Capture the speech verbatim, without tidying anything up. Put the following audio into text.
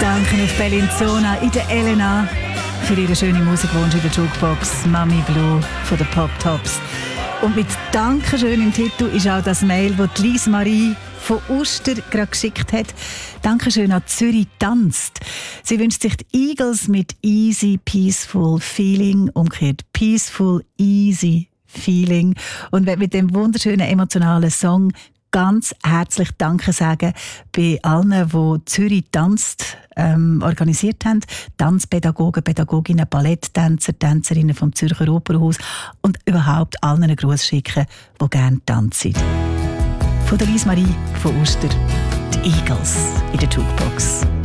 Danke auf Bellinzona in der Elena für ihre schöne Musikwunsch in der Jukebox Mami Blue von den Pop Tops. Und mit Dankeschön im Titel ist auch das Mail, das Lise Marie von Uster gerade geschickt hat. Dankeschön an Zürich tanzt. Sie wünscht sich die Eagles mit Easy Peaceful Feeling, umgekehrt Peaceful Easy Feeling. Und wird mit dem wunderschönen emotionalen Song ganz herzlich Danke sagen bei allen, die Zürich tanzt ähm, organisiert haben. Tanzpädagogen, Pädagoginnen, Balletttänzer, Tänzerinnen vom Zürcher Opernhaus und überhaupt allen einen Gruß schicken, die gerne tanzen. Von der Lise Marie von Uster, die Eagles in der Jukebox.